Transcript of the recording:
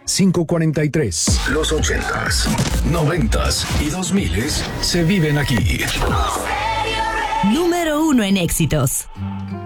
543. Los 80s, 90s y 2000s se viven aquí. Número 1 en éxitos.